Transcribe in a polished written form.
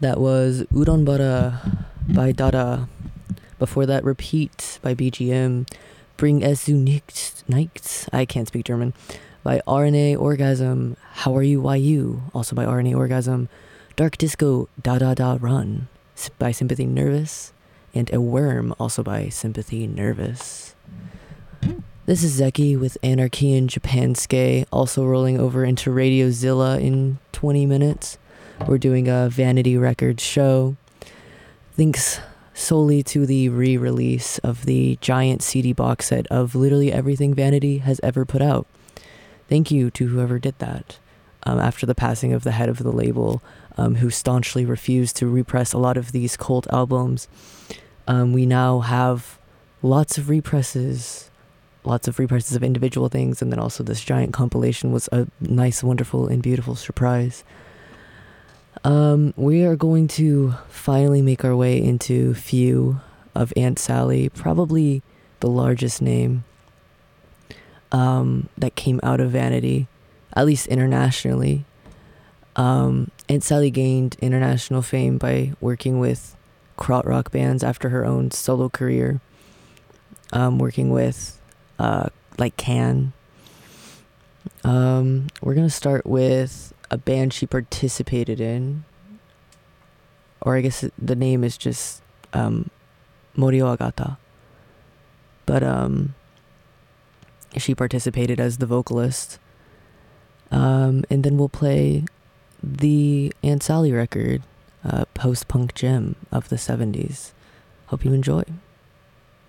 That was Udon Bara by Dada. Before that, Repeat by BGM. Bring Esu Nichts, I can't speak German, by RNA Orgasm. How Are You YU, also by RNA Orgasm. Dark Disco Da Da Da Run by Sympathy Nervous. And A Worm, also by Sympathy Nervous. This is Zeki with Anarchy in Japanske, also rolling over into Radio Zilla in 20 minutes. We're doing a Vanity Records show. Thanks solely to the re-release of the giant CD box set of literally everything Vanity has ever put out. Thank you to whoever did that. After the passing of the head of the label, who staunchly refused to repress a lot of these cult albums, we now have lots of represses of individual things, and then also this giant compilation was a nice, wonderful, and beautiful surprise. We are going to finally make our way into Few of Aunt Sally, probably the largest name that came out of Vanity, at least internationally. Aunt Sally gained international fame by working with krautrock bands after her own solo career, working with like Can. We're gonna start with a band she participated in, or I guess the name is just Morio Agata, but she participated as the vocalist. And then we'll play the Aunt Sally record, post-punk gem of the 70s. Hope you enjoy.